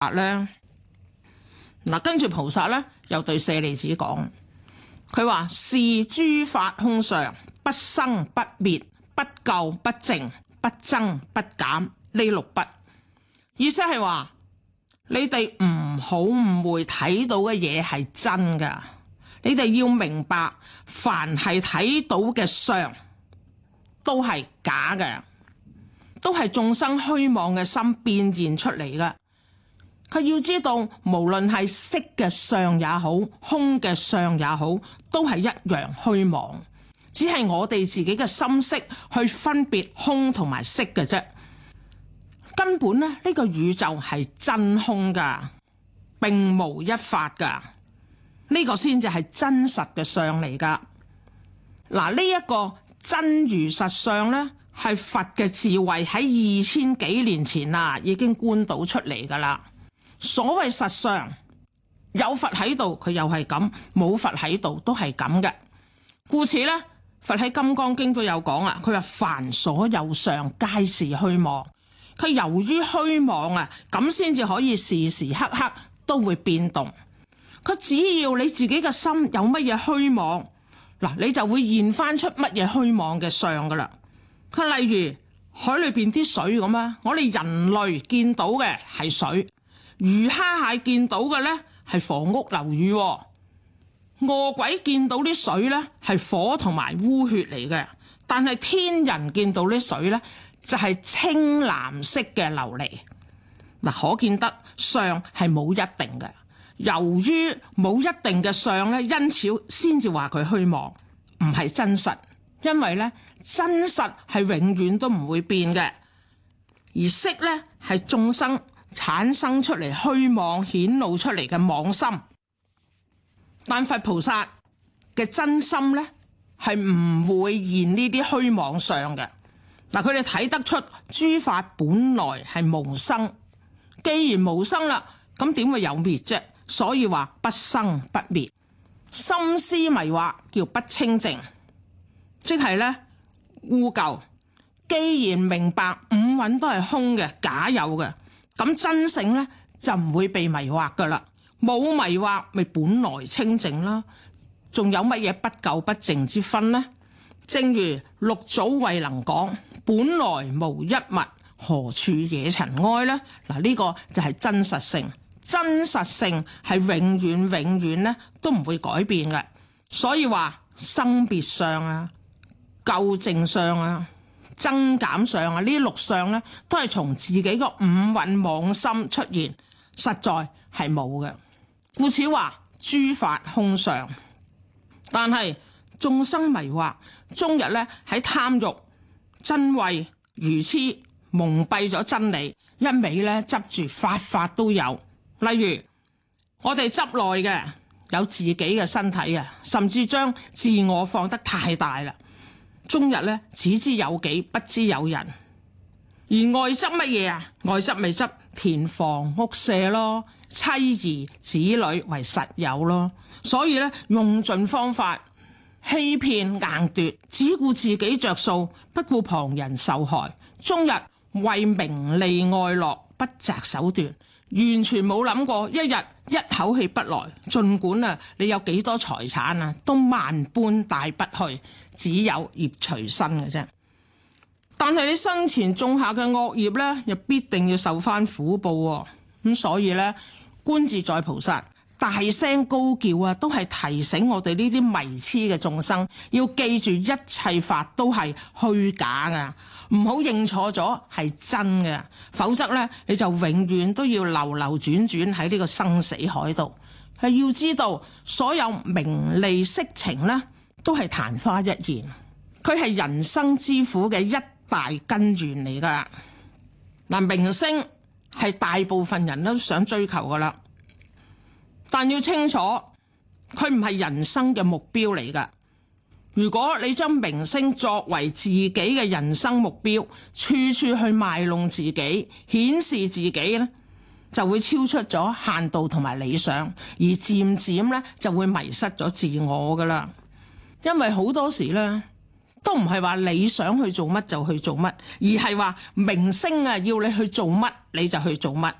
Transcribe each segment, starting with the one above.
咧？嗱，跟住菩薩咧又對舍利子講，佢話是諸法空相，不生不滅，不垢不淨，不增不減，呢六不。意思係話你哋唔好誤會睇到嘅嘢係真噶，你哋要明白，凡係睇到嘅相都係假嘅，都係眾生虛妄嘅心變現出嚟嘅。佢要知道，無論係色嘅相也好，空嘅相也好，都係一樣虛妄，只係我哋自己嘅心識去分別空同埋色嘅啫。根本呢，呢個宇宙係真空噶，並無一法噶，呢個先至係真實嘅相嚟噶。嗱，呢一個真如實相呢，係佛嘅智慧喺2000幾年前啊，已經觀到出嚟噶啦。所謂實相，有佛喺度，佢又係咁；冇佛喺度，都係咁嘅。故此呢，佛喺《金剛經》都有講啊，佢話凡所有相，皆是虛妄。佢由於虛妄啊，咁先至可以時時刻刻都會變動。佢只要你自己嘅心有乜嘢虛妄，嗱，你就會現翻出乜嘢虛妄嘅相噶啦。佢例如海裏邊啲水咁啊，我哋人類見到嘅係水。魚蝦蟹見到嘅呢係房屋樓宇，餓鬼見到啲水呢係火同埋污血嚟嘅，但係天人見到啲水呢就係青藍色嘅琉璃。嗱，可見得相係冇一定嘅，由於冇一定嘅相呢，因此先至話佢虛妄，唔係真實。因為呢，真實係永遠都唔會變嘅，而色呢係眾生產生出嚟虛妄顯露出嚟嘅妄心，但佛菩薩嘅真心呢，係唔會現呢啲虛妄相嘅。嗱，佢哋睇得出諸法本來係無生，既然無生啦，咁點會有滅啫？所以話不生不滅，心思迷惑叫不清淨，即係呢污垢。既然明白五蘊都係空嘅假有嘅，咁真性咧就唔會被迷惑噶啦，冇迷惑咪本來清淨啦，仲有乜嘢不垢不淨之分呢？正如六祖慧能講，本來無一物，何處惹塵埃呢？嗱，呢個就係真實性，真實性係永遠咧都唔會改變嘅。所以話生別相啊、垢淨相啊、增減相啊，呢六相咧都係從自己個五蘊妄心出現，實在係冇嘅。故此話諸法空相，但係眾生迷惑，終日咧喺貪欲、瞋恚、愚痴蒙蔽咗真理，一味咧執住法都有。例如我哋執內嘅有自己嘅身體啊，甚至將自我放得太大啦。終日咧只知有己，不知有人。而外執乜嘢啊？外執咪執田房屋舍咯，妻兒子女為實有咯。所以咧用盡方法欺騙硬奪，只顧自己着數，不顧旁人受害。終日為名利愛樂不擇手段，完全冇諗過一日一口氣不來。盡管啊你有幾多財產啊，都萬般帶不去，只有業隨身嘅啫。但係你生前種下嘅惡業咧，又必定要受翻苦報。咁所以咧，觀自在菩薩大聲高叫啊，都係提醒我哋呢啲迷痴嘅眾生，要記住一切法都係虛假噶，唔好認錯咗係真嘅，否則咧你就永遠都要流流轉轉喺呢個生死海度。係要知道，所有名利色情咧，都係曇花一現，佢係人生之苦嘅一大根源嚟噶。嗱，名聲係大部分人都想追求噶啦，但要清楚，佢唔係人生嘅目標嚟噶。如果你將名聲作為自己嘅人生目標，處處去賣弄自己，顯示自己咧，就會超出咗限度同埋理想，而漸漸咧就會迷失咗自我噶啦。因為好多時咧，都唔係話你想去做乜就去做乜，而係話名聲啊要你去做乜你就去做乜。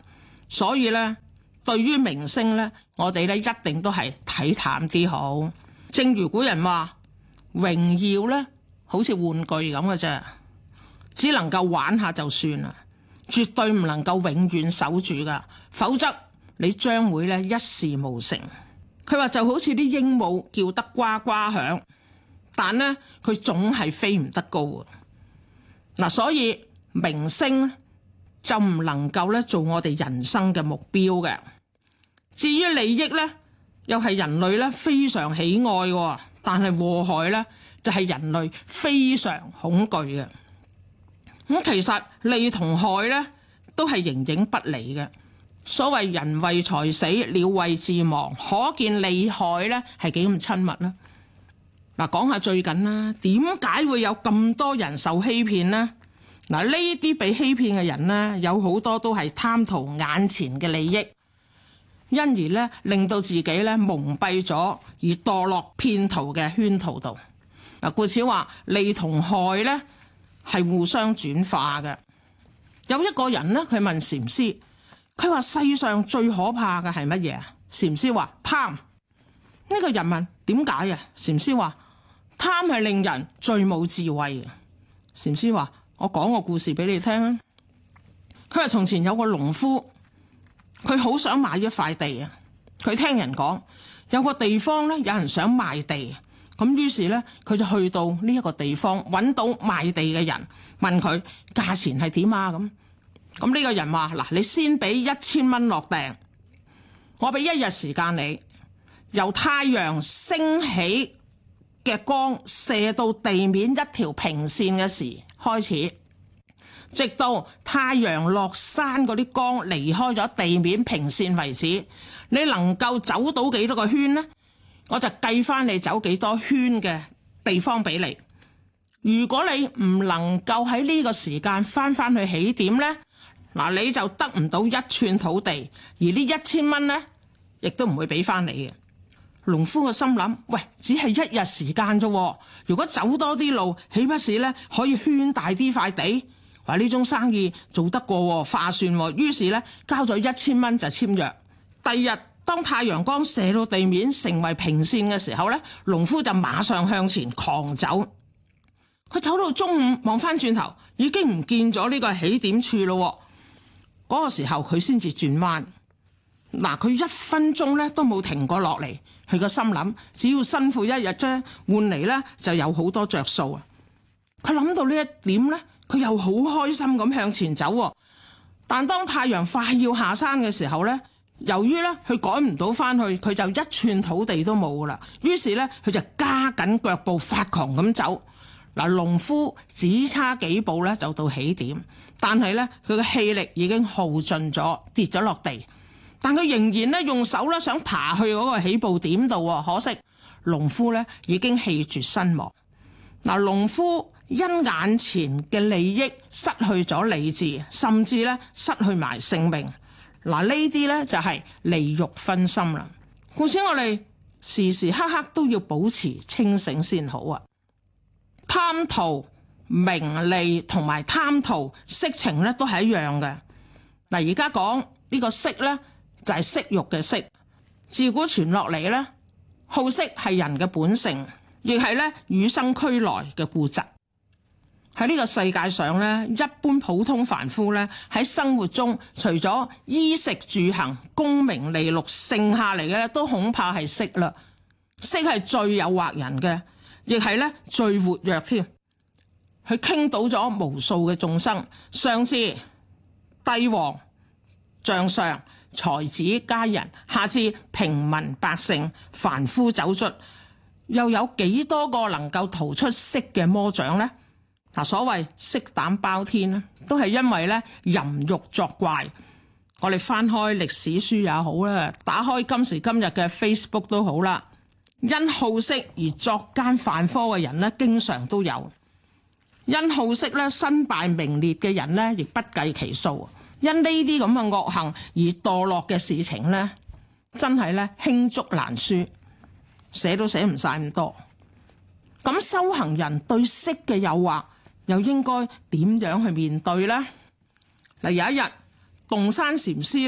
所以咧，對於明星咧，我哋咧一定都係睇淡啲好。正如古人話，榮耀咧好似玩具咁嘅啫，只能夠玩下就算啦，絕對唔能夠永遠守住噶，否則你將會咧一事無成。佢話就好似啲鸚鵡叫得呱呱響，但呢，佢總係飛唔得高啊！嗱，所以明星就唔能夠咧做我哋人生嘅目標嘅。至於利益咧，又係人類咧非常喜愛嘅，但係禍害咧就係人類非常恐懼嘅。咁其實利同害咧都係形影不離嘅。所謂人為財死，鳥為彘亡，可見利害咧係幾咁親密啦。嗱，講下最近啦，點解會有咁多人受欺騙呢？嗱，呢啲被欺騙嘅人呢，有好多都係貪圖眼前嘅利益，因而咧令到自己咧蒙蔽咗，而墮落騙徒嘅圈套度。嗱，故此話利同害咧係互相轉化嘅。有一個人咧，佢問禪師。佢話世上最可怕嘅係乜嘢啊？禪師話貪。呢個人問點解啊？禪師話貪係令人最冇智慧嘅。禪師話我講個故事俾你聽啊。佢話從前有個農夫，佢好想買一塊地啊。佢聽人講有個地方咧有人想賣地，咁於是咧佢就去到呢一個地方，揾到賣地嘅人，問佢價錢係點啊？咁呢個人話嗱，你先俾1000蚊落訂，我俾1日時間你，由太陽升起嘅光射到地面一條平線嘅時開始，直到太陽落山嗰啲光離開咗地面平線為止，你能夠走到幾多個圈呢？我就計翻你走幾多圈嘅地方俾你。如果你唔能夠喺呢個時間翻去起點呢，嗱，你就得唔到1寸土地，而呢1000蚊呢，亦都唔會俾翻你嘅。農夫個心諗，喂，只係1日時間啫，如果走多啲路，豈不是呢可以圈大啲塊地？話呢種生意做得過，划算。於是呢，交咗1000蚊就簽約。第二日當太陽光射到地面成為平線嘅時候呢，農夫就馬上向前狂走。佢走到中午望翻轉頭，已經唔見咗呢個起點處咯。嗰個時候佢先至轉彎，嗱，佢1分鐘咧都冇停過落嚟。佢個心諗，只要辛苦1日啫，換嚟咧就有好多着數啊！佢諗到呢一點咧，佢又好開心咁向前走。但當太陽快要下山嘅時候咧，由於咧佢趕唔到翻去，佢就1寸土地都冇噶啦。於是咧佢就加緊腳步發狂咁走。嗱，農夫只差幾步咧就到起點，但係咧佢嘅氣力已經耗盡咗，跌咗落地。但佢仍然咧用手咧想爬去嗰個起步點度，可惜農夫咧已經氣絕身亡。嗱，農夫因眼前嘅利益失去咗理智，甚至咧失去埋性命。嗱，呢啲咧就係利欲分心啦。故此我哋時時刻刻都要保持清醒先好啊！貪圖名利同埋貪圖色情咧都係一樣嘅。嗱，而家講呢個色咧就係色欲嘅色。自古傳落嚟咧，好色係人嘅本性，亦係咧與生俱來嘅痼疾。喺呢個世界上咧，一般普通凡夫咧喺生活中，除咗衣食住行、功名利祿，剩下嚟嘅咧都恐怕係色啦。色係最誘惑人嘅，亦係咧最活躍添。佢傾倒咗無數嘅眾生，上至帝王、將相、才子佳人，下至平民百姓、凡夫走卒，又有幾多個能夠逃出色嘅魔掌呢？嗱，所謂色膽包天咧，都係因為咧淫欲作怪。我哋翻開歷史書也好啦，打開今時今日嘅 Facebook 都好啦，因好色而作奸犯科嘅人咧，經常都有；因好色咧身敗名裂嘅人咧，亦不計其數。因呢啲咁嘅惡行而墮落嘅事情咧，真係咧罄竹難書，寫都寫唔晒咁多。咁修行人對色嘅誘惑，又應該點樣去面對呢？嗱，有一日，洞山禪師咧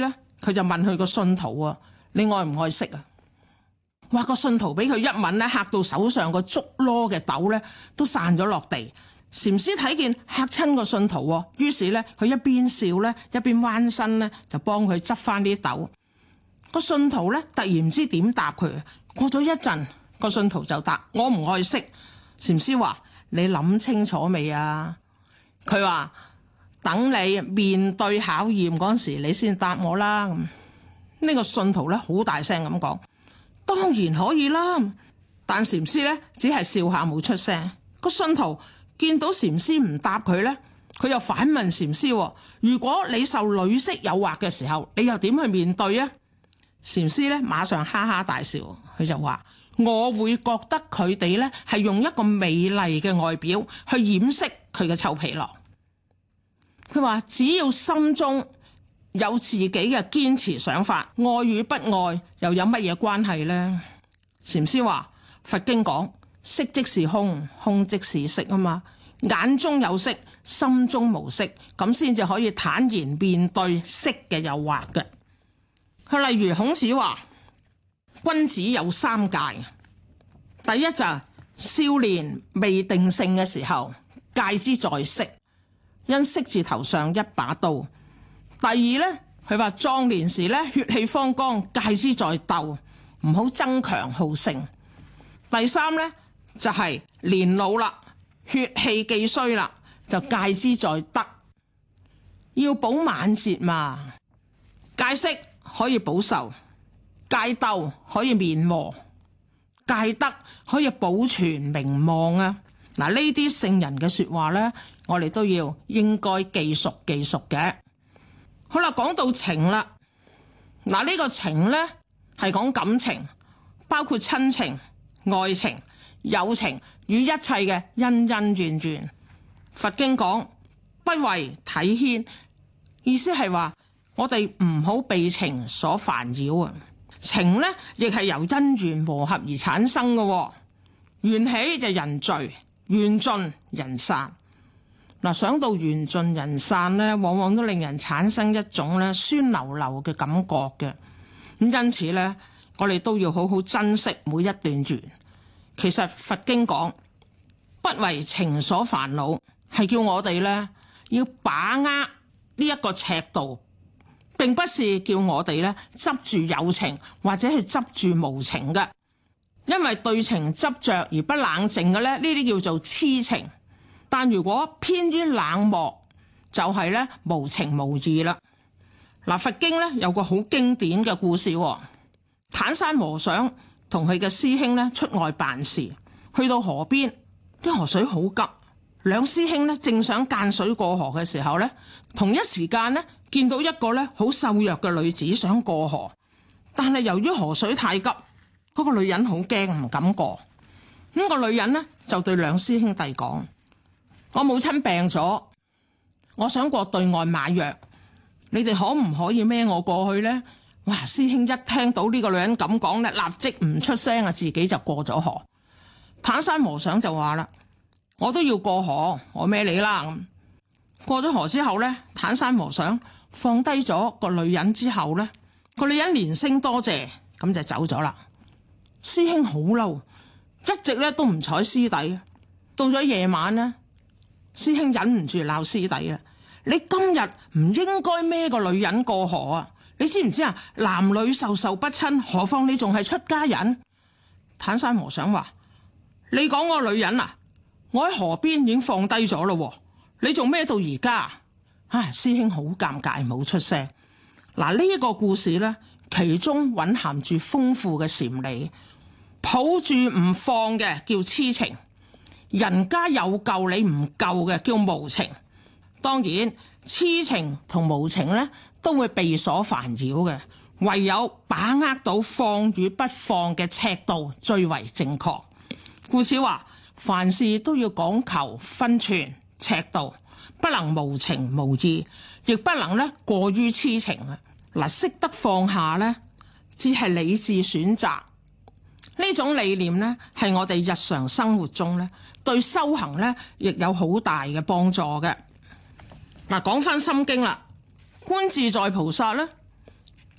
佢就問佢個信徒啊，你愛唔愛惜啊？哇！個信徒俾佢一問咧，嚇到手上個竹籮嘅豆咧都散咗落地。禪師睇見嚇親個信徒，於是咧佢一邊笑咧，一邊彎身咧就幫佢執翻啲豆。個信徒咧突然唔知點答佢。過咗一陣，個信徒就答：我唔愛惜。禪師話：你諗清楚未啊？佢話：等你面對考驗嗰時，你先答我啦。呢個信徒咧好大聲咁講：當然可以啦。但禪師咧只係笑下冇出聲。個信徒見到禪師唔答佢咧，佢又反問禪師：如果你受女色誘惑嘅時候，你又點去面對啊？禪師咧馬上哈哈大笑，佢就話：我會覺得佢哋咧係用一個美麗嘅外表去掩飾佢嘅臭皮囊。佢話只要心中有自己嘅堅持想法，愛與不愛又有乜嘢關係呢？禪師話佛經講色即是空，空即是色啊嘛，眼中有色，心中無色，咁先至可以坦然面對色嘅誘惑嘅。佢例如孔子話君子有三戒，第一就係少年未定性嘅時候，戒之在色，因色字頭上一把刀。第二呢，佢話壯年時咧血氣方剛，戒之在鬥，唔好爭強好勝。第三呢，就係年老啦，血氣既衰啦，就戒之在德，要保晚節嘛。戒色可以保壽，戒鬥可以免禍，戒德可以保存名望啊！嗱，呢啲聖人嘅說話呢，我哋都要應該記熟嘅。好啦，講到情啦，嗱，呢個情呢係講感情，包括親情、愛情、友情與一切嘅恩恩怨怨。佛經講不為體牽，意思係話我哋唔好被情所煩擾啊。情呢亦係由因緣和合而產生嘅，緣起就人聚，緣盡人散。嗱，想到緣盡人散咧，往往都令人產生一種咧酸溜溜嘅感覺嘅。咁因此咧，我哋都要好好珍惜每一段緣。其實佛經講不為情所煩惱，係叫我哋咧要把握呢一個尺度，並不是叫我哋咧執住有情或者係執住無情嘅。因為對情執着而不冷靜嘅咧，呢啲叫做痴情。但如果偏於冷漠，就係咧無情無義啦。嗱，佛經咧有個好經典嘅故事，坦山和尚同佢嘅師兄咧出外辦事，去到河邊，啲河水好急，兩師兄咧正想間水過河嘅時候咧，同一時間咧見到一個咧好瘦弱嘅女子想過河，但係由於河水太急，嗰個女人好驚唔敢過。咁個女人咧就對兩師兄弟講：我母親病咗，我想過對岸買藥，你哋可唔可以孭我過去呢？哇！師兄一聽到呢個女人咁講咧，立即唔出聲啊，自己就過咗河。坦山和尚就話啦：我都要過河，我孭你啦。咁過咗河之後咧，坦山和尚放低咗個女人之後咧，個女人連聲多謝，咁就走咗啦。師兄好嬲，一直咧都唔睬師弟。到咗夜晚咧，師兄忍唔住鬧師弟啊！你今日唔應該孭個女人過河啊！你知唔知啊？男女授受不親，何況你仲係出家人？坦山和尚話：你講個女人啊，我喺河邊已經放低咗咯，你仲孭到而家？唉，師兄好尷尬，冇出聲。嗱，呢一個故事咧，其中蘊含住豐富嘅禪理，抱住唔放嘅叫痴情。人家有救你唔救嘅叫無情。當然痴情同無情咧都會被所煩擾嘅，唯有把握到放與不放嘅尺度最為正確。故此話凡事都要講求分寸尺度，不能無情無義，亦不能咧過於痴情啊！嗱，識得放下咧，只係理智選擇。呢種理念咧係我哋日常生活中咧對修行咧亦有好大嘅幫助嘅。嗱，講翻心經啦，觀自在菩薩咧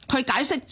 佢解釋